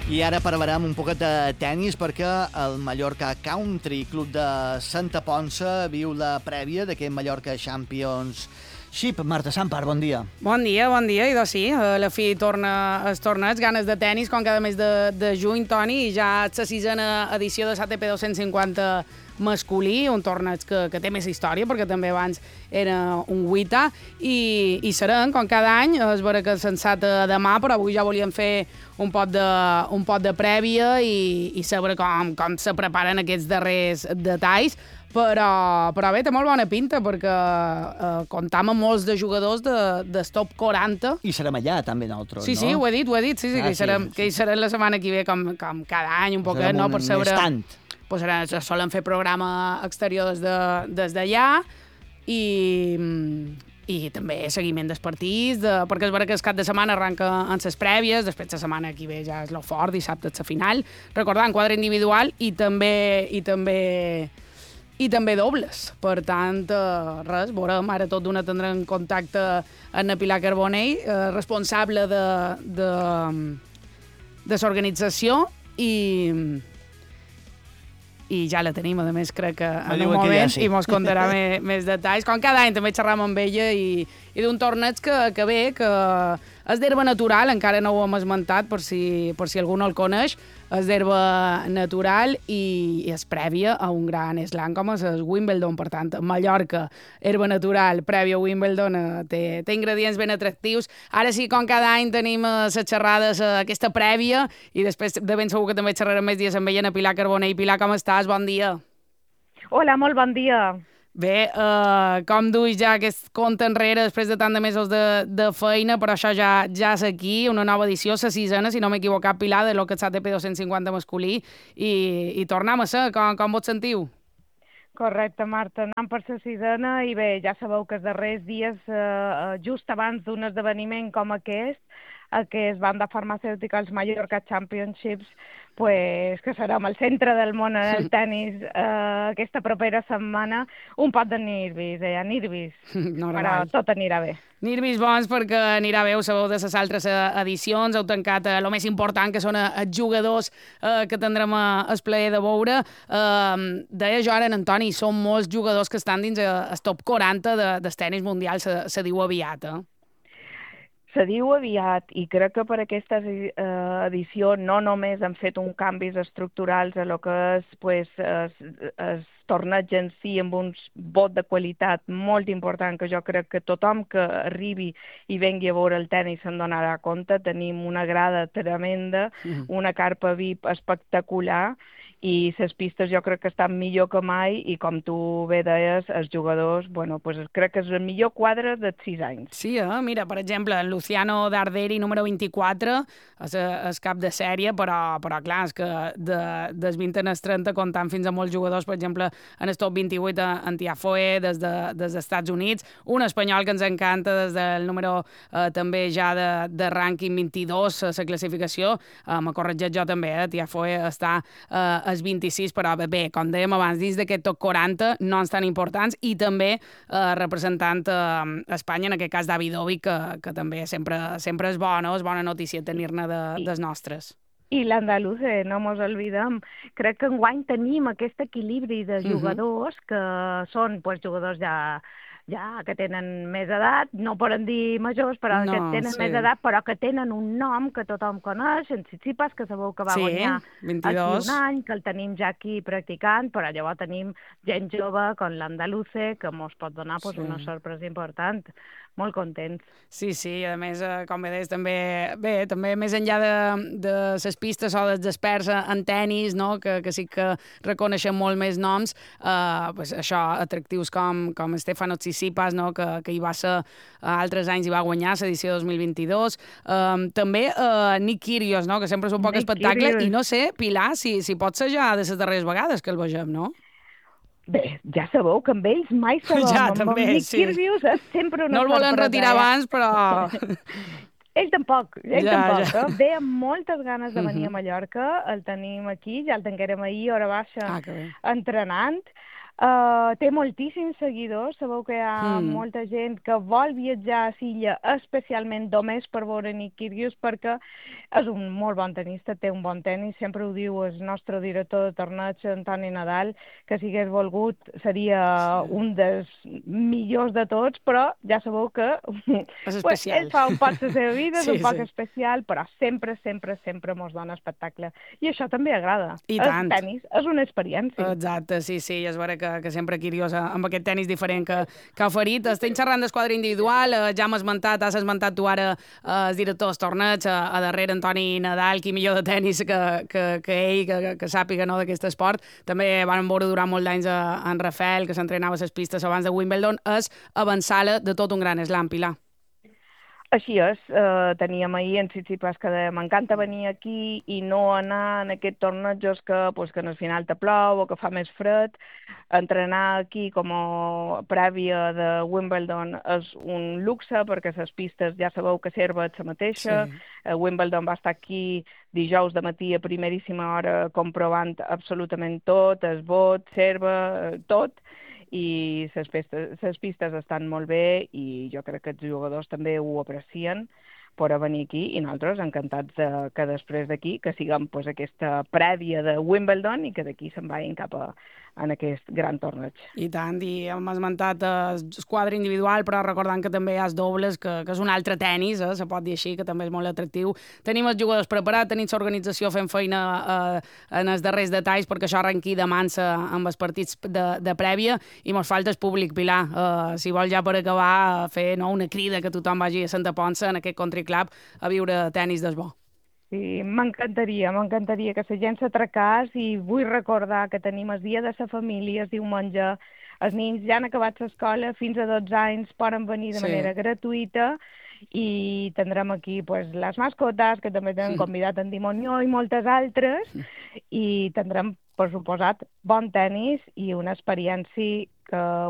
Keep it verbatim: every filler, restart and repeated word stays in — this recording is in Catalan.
I ara parlarem un poquet de tennis perquè el Mallorca Country Club de Santa Ponça viu la prèvia d'aquest Mallorca Championship. Marta Sampar, bon dia. Bon dia, bon dia. I doncs sí, a la fi torna els torneigs, ganes de tennis, com cada mes de, de juny, Toni, i ja és la sisena edició de l'A T P dos-cents cinquanta masculí, un torneig que, que té més història, perquè també abans era un vuità, i, i serem, com cada any, és vera que és sensat demà, però avui ja volíem fer un pot de, un pot de prèvia i, i saber com, com se preparen aquests darrers detalls, però, però bé, té molt bona pinta, perquè eh, comptam amb molts de jugadors de, del top quaranta. I serem allà, també, nosaltres, sí, no? Sí, sí, ho he dit, ho he dit, sí, sí, ah, que, hi serem, sí, que hi serem la setmana que ve, com, com cada any, un poquet, no?, per saber... Estant. Pues ara solen fer programa exterior des d'allà de, des i, i també seguiment dels partits, de, perquè és vera que el cap de setmana arranca en les prèvies, després la setmana que ve ja és lo fort, dissabte és la final, recordant quadre individual i també i també i també dobles. Per tant, eh, res, veurem, ara tot d'una tindrem contacte amb la Pilar Carbonell, eh, responsable de, de, de l'organització, i i ja la tenim, a més, crec que en un moment, ja, sí. I mos contarà més, més detalls. Com cada any també xerram amb ella i, i d'un torneig que, que ve, que és d'herba natural, encara no ho hem esmentat per si, per si algú no el coneix, és d'herba natural i, i és prèvia a un gran slam com és el Wimbledon. Per tant, Mallorca, herba natural, prèvia a Wimbledon, eh, té, té ingredients ben atractius. Ara sí, com cada any tenim les xerrades, eh, aquesta prèvia, i després de ben segur que també xerrarem més dies amb ella, a Pilar Carbonell. Pilar, com estàs? Bon dia. Hola, molt bon dia. Bé, uh, com duis ja aquest compte enrere després de tant de mesos de, de feina, però això ja, ja és aquí, una nova edició, la sisena, si no m'he equivocat, Pilar, de lo que és A T P dos-cents cinquanta masculí, i, i tornem a ser, com, com vos sentiu? Correcte, Marta, anem per la sisena, i bé, ja sabeu que els darrers dies, eh, just abans d'un esdeveniment com aquest, el que es van de farmacèutica, els Mallorca Championships, pues, que serem al centre del món del tennis eh, aquesta propera setmana, un pot de nervis, eh, nervis, no, però tot anirà bé. Nervis bons perquè anirà bé, ho sabeu, de les altres edicions, heu tancat el més important, que són els jugadors eh, que tindrem el plaer de veure. Eh, deia jo ara, en Antoni, són molts jugadors que estan dins el top quaranta de, del tennis mundial, se, se diu aviat, eh? Se diu aviat, i crec que per aquesta eh, edició no només han fet un canvis estructurals a lo que és pues, es, es torneig en si, amb un vot de qualitat molt important, que jo crec que tothom que arribi i vengui a veure el tenis se'n donarà compte. Tenim una grada tremenda, mm. una carpa V I P espectacular, i les pistes jo crec que estan millor que mai, i com tu bé deies, els jugadors, bueno, pues crec que és el millor quadre de sis anys. Sí, eh? Mira, per exemple, en Luciano Darderi, número vint-i-quatre, és el cap de sèrie, però, però clar, és que de, des vint en els trenta, comptant fins a molts jugadors, per exemple, en el top vint-i-vuit, en Tiafoe, des, de, des dels Estats Units, un espanyol que ens encanta des del número eh, també ja de, de rànquing vint-i-dos, a la classificació, eh, m'ha corregit jo també, eh? Tiafoe està eh, els vint-i-sis, però bé, com dèiem abans, dins d'aquest top quaranta, noms tan importants, i també eh, representant eh, Espanya, en aquest cas Davidovic, que, que també sempre, sempre és bo, no? És bona notícia tenir-ne de, dels nostres. I l'andalús, eh, no mos oblidem. Crec que enguany tenim aquest equilibri de jugadors, uh-huh. que són pues, jugadors ja... ja que tenen més edat, no poden dir majors, però no, que tenen sí. més edat, però que tenen un nom que tothom coneix, en Tsitsipas, que sabeu que va sí, guanyar vint-i-dos. Aquí un any, que el tenim ja aquí practicant, però llavors tenim gent jove com l'Andaluce, que mos pot donar pues, sí. una sorpresa important. Molt contents. Sí, sí, a més, eh, com bé deies, també, bé, també més enllà de, de les pistes o dels experts en tennis, no? que, que sí que reconeixem molt més noms, eh, pues això, atractius com, com Stefano Tsitsipas, no? que, que hi va ser altres anys i va guanyar l'edició dos mil vint-i-dos. Eh, també eh, Nick Kyrgios, no? que sempre és un poc Nick espectacle, Kyrgios. I no sé, Pilar, si, si pot ser ja de les darreres vegades que el vegem, no? Bé, ja sabeu que amb ells mai sabem. Ja, amb també, Nick sí. Kyrgios és sempre una no el volen retirar abans, però... ell tampoc, ell ja, tampoc. Ja. Eh? Ve amb moltes ganes de venir uh-huh. a Mallorca, el tenim aquí, ja el tinguérem ahir, hora baixa, ah, entrenant. Uh, té moltíssims seguidors, sabeu que hi ha Mm. molta gent que vol viatjar a Silla especialment només per veure Nick Kyrgios perquè és un molt bon tenista, té un bon tenis, sempre ho diu el nostre director de torneig, Antoni Nadal, que si hagués volgut seria Sí. un dels millors de tots, però ja sabeu que És pues, especial. ell fa un poc la seva vida, Sí, és un poc sí. especial, però sempre, sempre, sempre mos dona espectacle. I això també agrada. I El tant. tenis és una experiència. Exacte, sí, sí, és vera que, que sempre Kyrgios eh, amb aquest tenis diferent que, que ha oferit. Estem xerrant d'esquadra individual, eh, ja hem esmentat, has esmentat tu ara eh, el director del torneig, a, a darrere Antoni Nadal, qui millor de tenis que, que, que ell, que, que, que sàpiga no, d'aquest esport. També van veure durant molts anys a, a en Rafael, que s'entrenava a les pistes abans de Wimbledon, és avançar-la de tot un gran slam, Pilar. Així és, eh, teníem ahir en Tsitsipas que deia m'encanta venir aquí i no anar en aquest tornejos que, pues, que en el final te plou o que fa més fred. Entrenar aquí com a prèvia de Wimbledon és un luxe perquè les pistes ja sabeu que serva la mateixa. Sí. Eh, Wimbledon va estar aquí dijous de matí a primeríssima hora comprovant absolutament tot, el vot, serva, eh, tot, i les pistes, les pistes estan molt bé i jo crec que els jugadors també ho aprecien per a venir aquí i nosaltres encantats de, que després d'aquí que siguem pues, aquesta prèvia de Wimbledon i que d'aquí se'n vagin cap a en aquest gran torneig. I tant, i hem esmentat el quadre individual, però recordant que també hi ha els dobles, que, que és un altre tennis, eh, se pot dir així, que també és molt atractiu. Tenim els jugadors preparats, tenim l'organització fent feina eh, en els darrers detalls perquè això arrenqui de mansa amb els partits de, de prèvia i mos falta el públic, Pilar. Eh, si vol ja per acabar fer no, una crida que tothom vagi a Santa Ponça en aquest country club a viure tenis del bo. Sí, m'encantaria, m'encantaria que la gent s'atracàs i vull recordar que tenim el dia de la família, el diumenge, els nens ja han acabat l'escola, fins a dotze anys poden venir de Sí. manera gratuïta i tindrem aquí pues, les mascotes, que també tenen convidat en Dimonió i moltes altres, i tindrem, per suposat, bon tennis i una experiència que